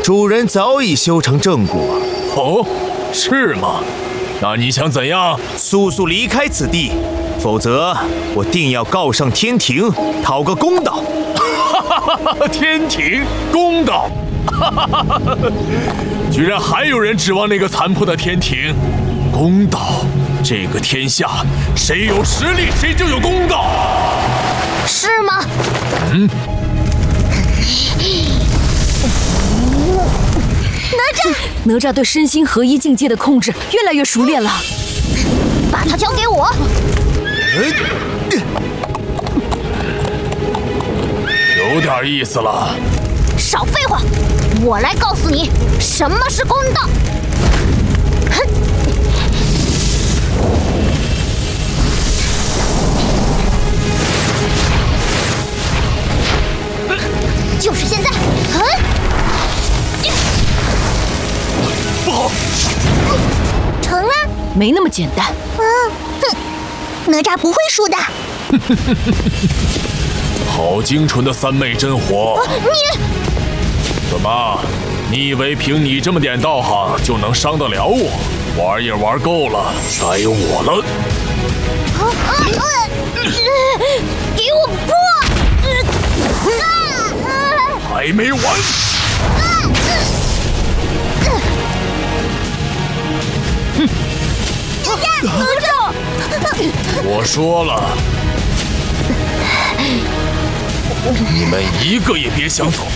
主人早已修成正果。 哦，是吗？那你想怎样？ 速速离开此地，否则我定要告上天庭，讨个公道。 天庭公道，居然还有人指望那个残破的天庭公道？这个天下，谁有实力，谁就有公道， 是吗？ 哪吒对身心合一境界的控制越来越熟练了。 把它交给我。 有点意思了。 少废话，我来告诉你什么是公道。哼！就是现在！ 不好！ 成了？ 没那么简单。 哼！哪吒不会输的。 好精纯的三昧真火！ 你怎么？你以为凭你这么点道行就能伤得了我？玩也玩够了，该我了！ 给我破！ 还没完！ 哪吒！ 我说了，你们一个也别想走。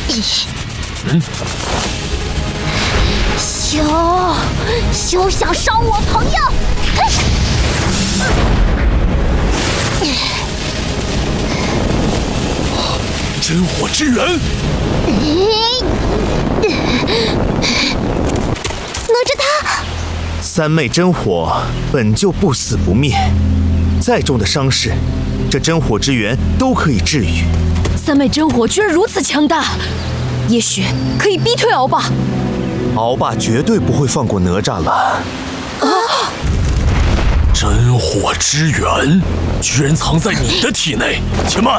休想伤我朋友！ 真火之源！ 哪吒他三昧真火本就不死不灭，再重的伤势，这真火之源都可以治愈。 三昧真火居然如此强大，也许可以逼退鳌霸。 鳌霸绝对不会放过哪吒了。 真火之源居然藏在你的体内，且慢！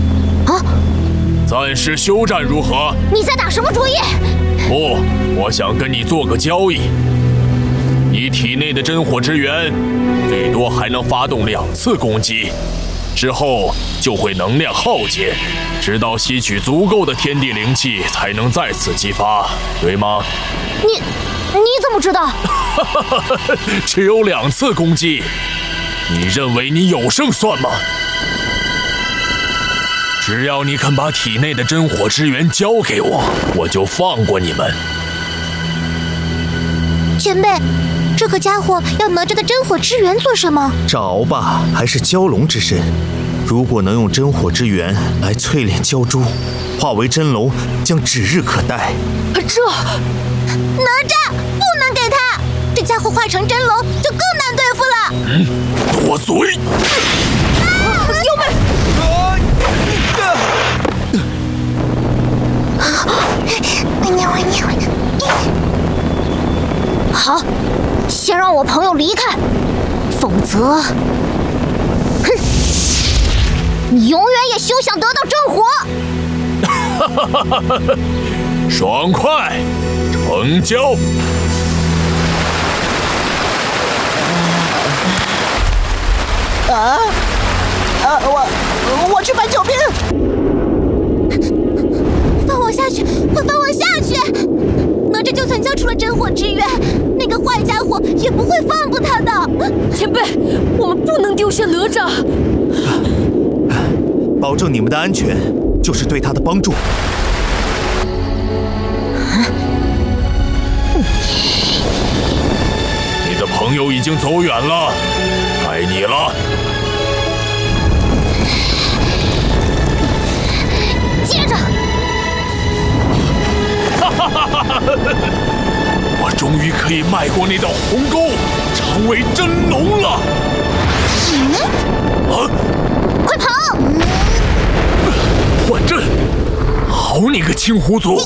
暂时休战如何？ 你在打什么主意？ 不，我想跟你做个交易。你体内的真火之源，最多还能发动2次攻击，之后就会能量耗竭，直到吸取足够的天地灵气才能再次激发，对吗？ 你怎么知道？ 只有2次攻击，你认为你有胜算吗？只要你肯把体内的真火之源交给我，我就放过你们。 前辈，这个家伙要哪吒的真火之源做什么？ 这鳌霸还是蛟龙之身，如果能用真火之源来淬炼蛟蛛，化为真龙，将指日可待。 哪吒不能给他，这家伙化成真龙就更难对付了。 多嘴！ 妖妹！ 好，先让我朋友离开，否则，哼，你永远也休想得到真火。 爽快，成交！ 我去搬救兵！ 放我下去！快放我下去！哪吒就算交出了真火之源，那个坏家伙也不会放过他的。 前辈，我们不能丢下哪吒。 保证你们的安全，就是对他的帮助。 你的朋友已经走远了，该你了。 接着， 我终于可以迈过那道鸿沟，成为真龙了。 快跑！ 换阵！好你个青狐族！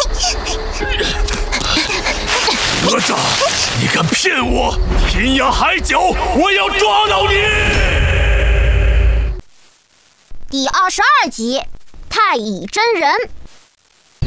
哪吒，你敢骗我？天涯海角，我要抓到你！ 第22集，太乙真人。